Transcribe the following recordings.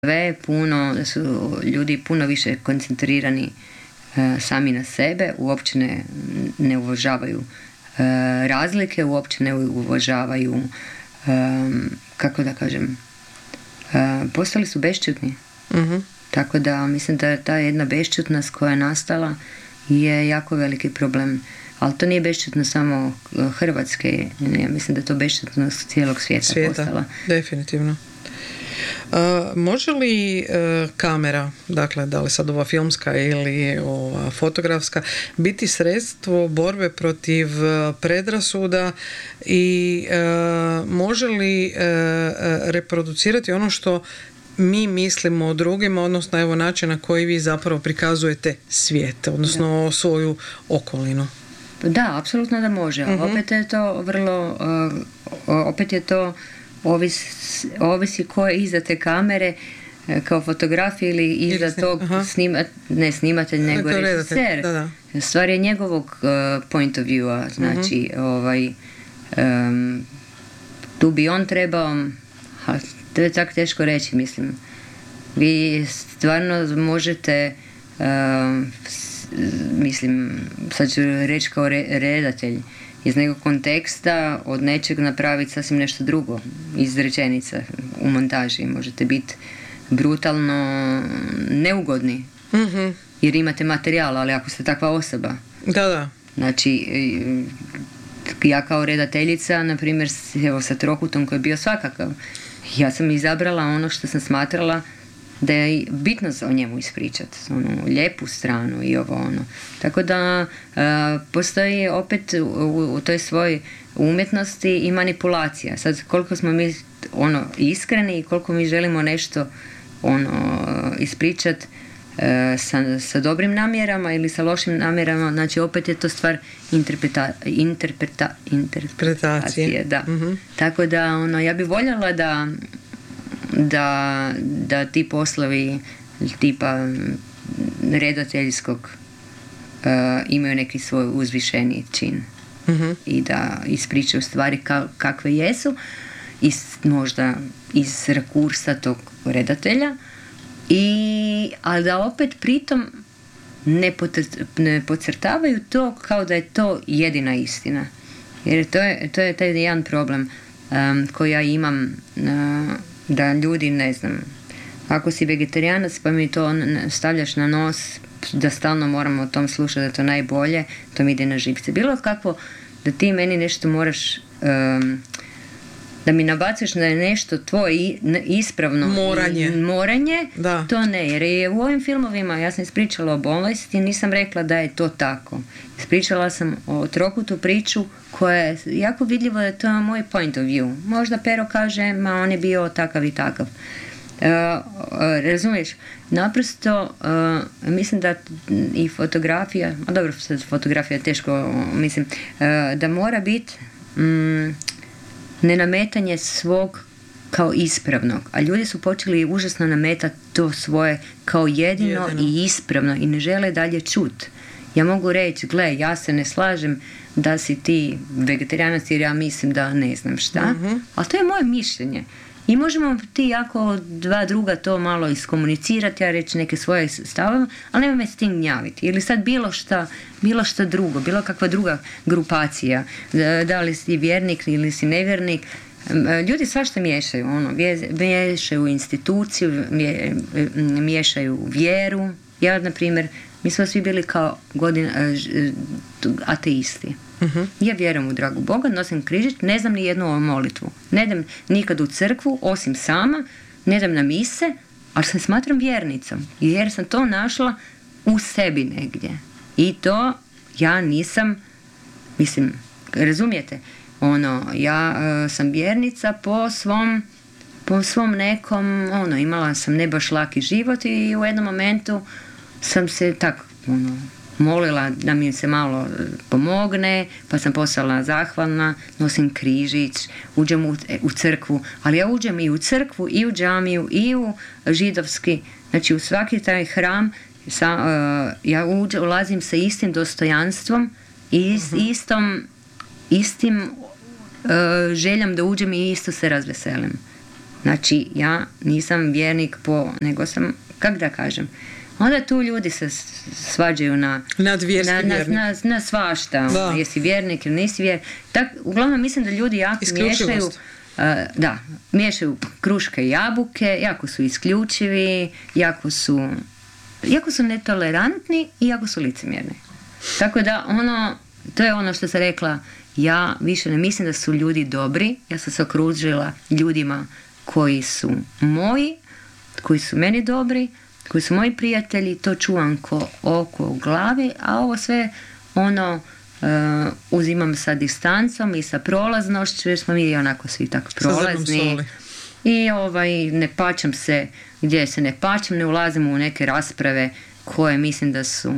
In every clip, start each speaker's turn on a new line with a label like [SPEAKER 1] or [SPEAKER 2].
[SPEAKER 1] da su ljudi puno više koncentrirani sami na sebe, uopće ne uvažavaju razlike, uopće ne uvažavaju, kako da kažem, postali su bešćutni.
[SPEAKER 2] Uh-huh.
[SPEAKER 1] Tako da mislim da ta jedna bešćutnost koja je nastala je jako veliki problem. Ali to nije bešćutno samo Hrvatske, ja mislim da je to bešćutnost cijelog svijeta postala.
[SPEAKER 2] Definitivno. Može li kamera, dakle da li sad ova filmska ili ova fotografska, biti sredstvo borbe protiv predrasuda i može li reproducirati ono što mi mislimo o drugima, odnosno evo način na koji vi zapravo prikazujete svijet, odnosno svoju okolinu?
[SPEAKER 1] Da, apsolutno da može. Uh-huh. Opet je to vrlo, opet je to ovisi ko je iza te kamere, kao fotograf ili iza tog snimatelj, nego režiser. Stvar je njegovog point of view-a, znači tu bi on trebao, to je tako teško reći, mislim. Vi stvarno možete, mislim, sad ću reći kao redatelj, iz nekog konteksta od nečeg napraviti sasvim nešto drugo, iz rečenica u montaži. Možete biti brutalno neugodni, uh-huh, jer imate materijal, ali ako ste takva osoba.
[SPEAKER 2] Da.
[SPEAKER 1] Znači, ja kao redateljica, na primjer, evo sa Trokutom koji je bio svakakav, ja sam izabrala ono što sam smatrala da je bitno o njemu ispričati, onu lijepu stranu i ovo ono. Tako da postoji opet u toj svojoj umjetnosti i manipulacija. Sad koliko smo mi iskreni i koliko mi želimo nešto ispričati sa dobrim namjerama ili sa lošim namjerama, znači opet je to stvar interpretacije. Da. Uh-huh. Tako da ja bih voljela da ti poslovi tipa redateljskog imaju neki svoj uzvišeni čin, uh-huh, i da ispričaju stvari kakve jesu, možda iz rakursa tog redatelja, ali da opet pritom ne podcrtavaju to kao da je to jedina istina, jer to je taj jedan problem koji ja imam, da ljudi, ne znam, ako si vegetarijanac pa mi to stavljaš na nos, da stalno moramo o tom slušati, da to najbolje, to mi ide na živce. Bilo kako da ti meni nešto moraš, da mi nabacuješ da je nešto tvoje ispravno moranje, to ne, jer je u ovim filmovima, ja sam ispričala o bolesti, nisam rekla da je to tako. Ispričala sam o Trokutu priču koja je jako vidljivo da je to moj point of view. Možda Pero kaže, ma on je bio takav i takav. Razumiješ? Naprosto mislim da i fotografija, a dobro, fotografija je teško, mislim, da mora biti nenametanje svog kao ispravnog, a ljudi su počeli užasno nametati to svoje kao jedino i ispravno i ne žele dalje čuti. Ja mogu reći, gle, ja se ne slažem da si ti vegetarijanac jer ja mislim da ne znam šta, uh-huh, ali to je moje mišljenje. I možemo ti jako dva druga to malo iskomunicirati, ja reći neke svoje stavove, ali nema me s tim gnjaviti. Ili sad bilo šta drugo, bilo kakva druga grupacija, da li si vjernik ili si nevjernik, ljudi svašta miješaju, miješaju instituciju, miješaju vjeru. Ja, na primjer, mi smo svi bili kao ateisti. Uh-huh. Ja vjerujem u dragu Boga, nosim križić, ne znam ni jednu molitvu. Ne idem nikad u crkvu, osim sama, ne idem na mise, ali se smatram vjernicom, jer sam to našla u sebi negdje. I to ja nisam, mislim, razumijete? Ja sam vjernica po svom nekom, imala sam ne baš laki život i u jednom momentu sam se tako, molila da mi se malo pomogne, pa sam postala zahvalna, nosim križić, uđem u crkvu, ali ja uđem i u crkvu, i u džamiju, i u židovski, znači u svaki taj hram, ja ulazim sa istim dostojanstvom i istim željom da uđem i isto se razveselim. Znači, ja nisam vjernik nego sam, kako da kažem, onda tu ljudi se svađaju na svašta. Jesi vjernik ili nisi vjernik. Uglavnom mislim da ljudi jako miješaju kruške i jabuke, jako su isključivi, jako su netolerantni i jako su licemjerni. Tako da to je ono što sam rekla, ja više ne mislim da su ljudi dobri, ja sam se okružila ljudima koji su moji, koji su meni dobri, koji su moji prijatelji, to čuvam ko oko u glavi, a ovo sve uzimam sa distancom i sa prolaznošću, jer smo mi onako svi tako prolazni. I ne pačam se gdje se ne pačam, ne ulazim u neke rasprave koje mislim da su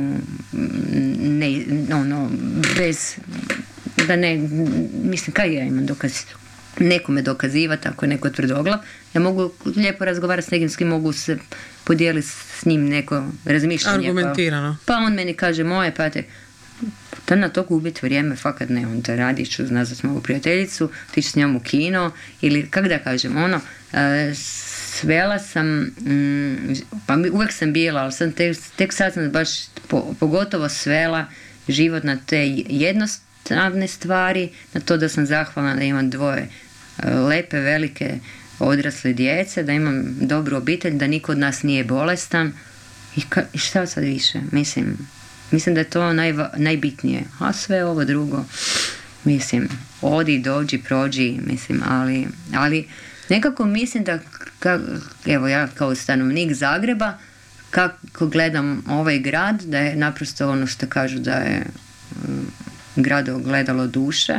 [SPEAKER 1] bez da ne, mislim kaj ja imam nekome dokazivati ako je neko tvrdoglav. Ja mogu lijepo razgovarati s nekim s kim mogu se podijeliti s njim neko razmišljanje.
[SPEAKER 2] Argumentirano.
[SPEAKER 1] Pa on meni kaže moje, pa da na to gubiti vrijeme, fakat ne, on te radi, ću nazvat moju prijateljicu, ti ću s njom u kino, ili kako da kažem, svela sam, pa uvijek sam bila, ali sam tek sad sam baš pogotovo svela život na te jednostavne stvari, na to da sam zahvalna da imam 2 lepe, velike, odrasle djece, da imam dobru obitelj, da niko od nas nije bolestan i šta sad više, mislim da je to najbitnije, a sve ovo drugo, mislim, odi, dođi, prođi, mislim, ali nekako mislim da, evo ja kao stanovnik Zagreba, kako gledam ovaj grad, da je naprosto ono što kažu da je grad ogledalo duše.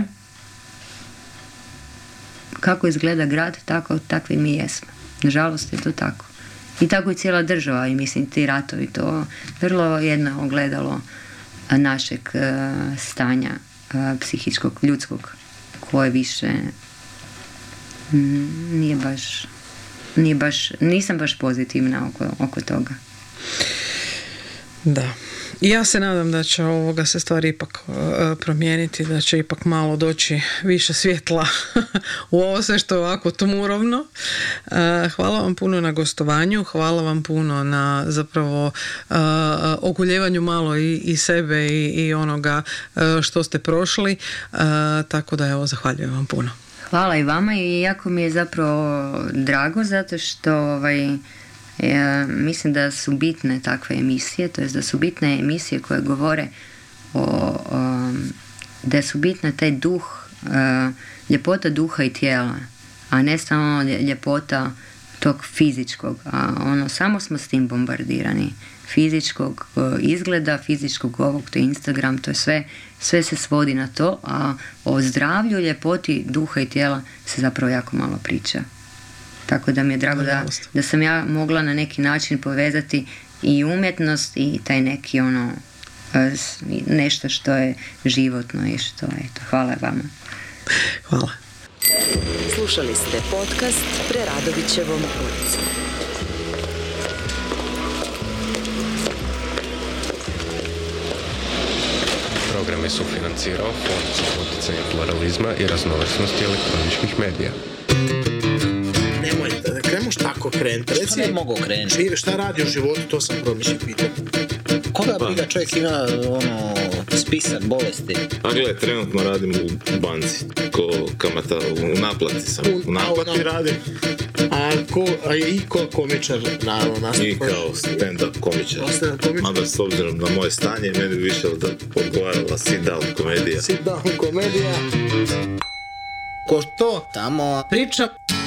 [SPEAKER 1] Kako izgleda grad, takvi mi jesmo. Nažalost je to tako. I tako i cijela država, i mislim ti ratovi, to vrlo jedno ogledalo našeg stanja psihičkog, ljudskog, koje više nisam baš pozitivna oko toga.
[SPEAKER 2] Da. Ja se nadam da će se stvari ipak promijeniti, da će ipak malo doći više svjetla u ovo sve što je ovako tmurovno. Hvala vam puno na gostovanju, hvala vam puno na zapravo okuljevanju malo i sebe i onoga što ste prošli, tako da zahvaljujem vam puno.
[SPEAKER 1] Hvala i vama i jako mi je zapravo drago zato što mislim da su bitne takve emisije, to jest da su bitne emisije koje govore da su bitne taj duh, ljepota duha i tijela, a ne samo ljepota tog fizičkog, a samo smo s tim bombardirani, fizičkog izgleda, fizičkog ovog, to je Instagram, to je sve se svodi na to, a o zdravlju, ljepoti duha i tijela se zapravo jako malo priča. Tako da mi je drago da sam ja mogla na neki način povezati i umjetnost i taj neki nešto što je životno i što je to. Hvala vama.
[SPEAKER 2] Hvala.
[SPEAKER 3] Slušali ste podcast Preradovićevom ulicom.
[SPEAKER 4] Program je sufinancirao Fond za poticanje pluralizma i raznovrsnosti elektroničkih medija.
[SPEAKER 5] Ne možeš tako krenuti.
[SPEAKER 6] Što ne mogu krenuti?
[SPEAKER 5] Šta radi u životu, to sam promišljio pitanje.
[SPEAKER 6] Koga briga, čovjek ima spisak bolesti?
[SPEAKER 7] A gledaj, trenutno radim u banci, ko kamata, u naplati sam. U naplati radim.
[SPEAKER 5] I ko komičar, naravno, nastup.
[SPEAKER 7] I kao stand-up komičar. Mada s obzirom na moje stanje, meni bi više da odgovarala sit-down komedija.
[SPEAKER 5] Sit-down komedija.
[SPEAKER 6] Ko to tamo priča?